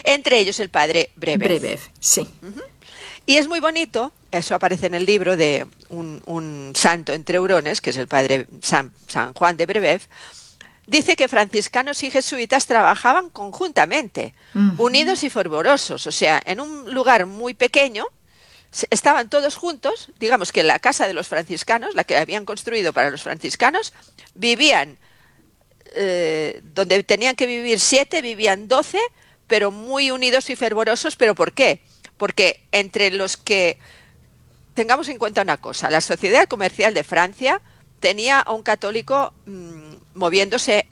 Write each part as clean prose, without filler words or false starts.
entre ellos el padre Brebeuf. Brebeuf, sí. Y es muy bonito, eso aparece en el libro de un santo entre hurones, que es el padre San Juan de Brebeuf. Dice que franciscanos y jesuitas trabajaban conjuntamente, unidos y fervorosos, o sea, en un lugar muy pequeño, estaban todos juntos, digamos que en la casa de los franciscanos, la que habían construido para los franciscanos, vivían donde tenían que vivir 7, vivían 12, pero muy unidos y fervorosos. ¿Pero por qué? Porque entre los que, tengamos en cuenta una cosa, la Sociedad Comercial de Francia tenía a un católico moviéndose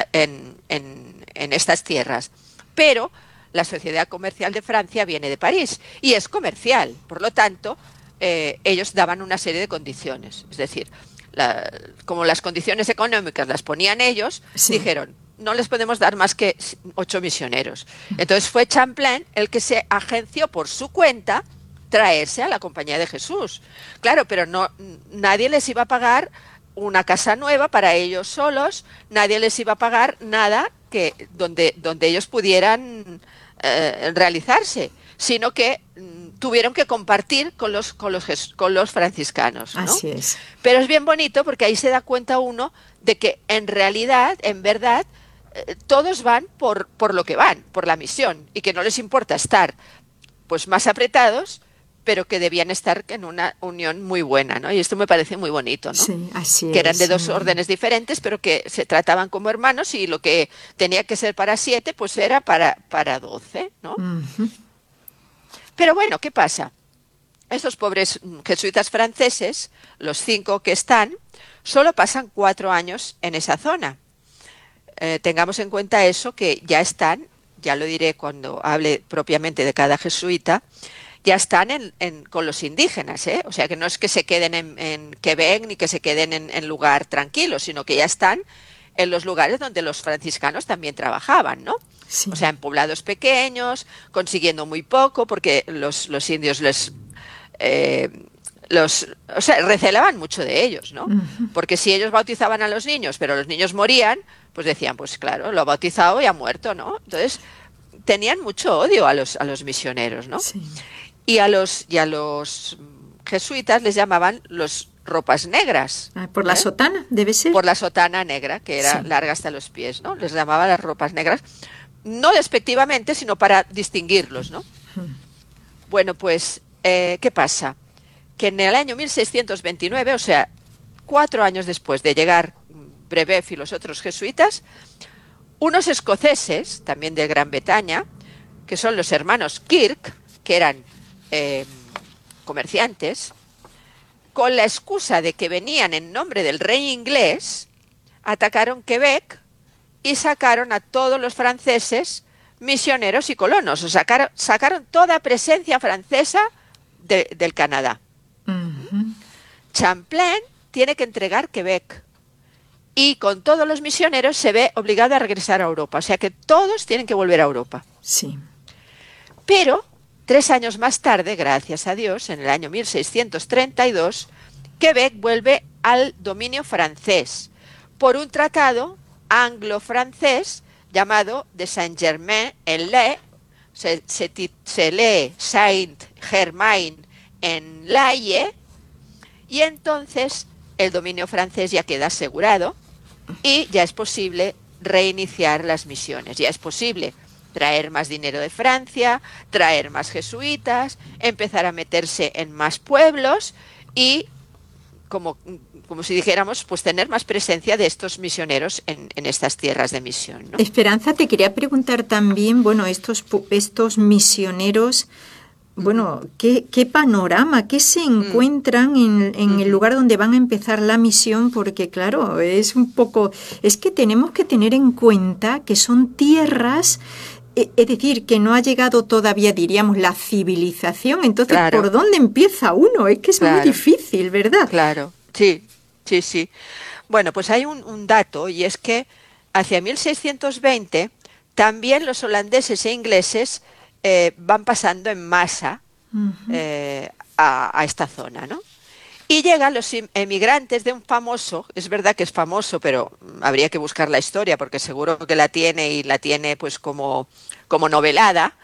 en estas tierras, pero la Sociedad Comercial de Francia viene de París y es comercial, por lo tanto, ellos daban una serie de condiciones, es decir, como las condiciones económicas las ponían ellos, sí, dijeron, no les podemos dar más que 8 misioneros. Entonces fue Champlain el que se agenció por su cuenta traerse a la Compañía de Jesús. Claro, pero nadie les iba a pagar una casa nueva para ellos solos, nadie les iba a pagar nada donde ellos pudieran realizarse, sino que tuvieron que compartir con los franciscanos, ¿no? Así es. Pero es bien bonito porque ahí se da cuenta uno de que en realidad, en verdad, todos van por lo que van, por la misión, y que no les importa estar pues más apretados, pero que debían estar en una unión muy buena, ¿no? Y esto me parece muy bonito, ¿no? Sí, así que eran de dos sí. órdenes diferentes, pero que se trataban como hermanos, y lo que tenía que ser para 7, pues era para 12, ¿no? Pero bueno, ¿qué pasa? Estos pobres jesuitas franceses, los 5 que están, solo pasan 4 años en esa zona. Tengamos en cuenta eso, que ya están, ya lo diré cuando hable propiamente de cada jesuita, ya están con los indígenas, ¿eh? O sea, que no es que se queden en Quebec ni que se queden en lugar tranquilo, sino que ya están en los lugares donde los franciscanos también trabajaban, ¿no? Sí. O sea, en poblados pequeños, consiguiendo muy poco, porque los indios recelaban mucho de ellos, ¿no? Porque si ellos bautizaban a los niños, pero los niños morían, pues decían, pues claro, lo ha bautizado y ha muerto, ¿no? Entonces, tenían mucho odio a los misioneros, ¿no? Sí. Y a los jesuitas les llamaban los ropas negras. ¿Por la sotana, debe ser? Por la sotana negra, que era larga hasta los pies, ¿no? Les llamaban las ropas negras, no despectivamente, sino para distinguirlos, ¿no? Bueno, pues, ¿qué pasa? Que en el año 1629, o sea, 4 años después de llegar Brebeuf y los otros jesuitas, unos escoceses, también de Gran Bretaña, que son los hermanos Kirk, que eran comerciantes, con la excusa de que venían en nombre del rey inglés, atacaron Quebec y sacaron a todos los franceses misioneros y colonos. O sacaron toda presencia francesa del Canadá. Champlain tiene que entregar Quebec y con todos los misioneros se ve obligado a regresar a Europa. O sea que todos tienen que volver a Europa. Sí. Pero 3 años más tarde, gracias a Dios, en el año 1632, Quebec vuelve al dominio francés por un tratado anglo-francés llamado de Saint-Germain-en-Laye, se lee Saint-Germain-en-Laye, y entonces el dominio francés ya queda asegurado y ya es posible reiniciar las misiones, ya es posible traer más dinero de Francia, traer más jesuitas, empezar a meterse en más pueblos y, como si dijéramos, pues tener más presencia de estos misioneros en estas tierras de misión, ¿no? Esperanza, te quería preguntar también, bueno, estos misioneros, bueno, ¿qué panorama, qué se encuentran en el lugar donde van a empezar la misión? Porque claro, es que tenemos que tener en cuenta que son tierras, es decir, que no ha llegado todavía, diríamos, la civilización. Entonces, claro, ¿por dónde empieza uno? Es que es muy difícil, ¿verdad? Claro, sí. Bueno, pues hay un dato, y es que hacia 1620 también los holandeses e ingleses van pasando en masa a esta zona, ¿no? Y llegan los emigrantes de un famoso, es verdad que es famoso, pero habría que buscar la historia porque seguro que la tiene, y la tiene pues como novelada,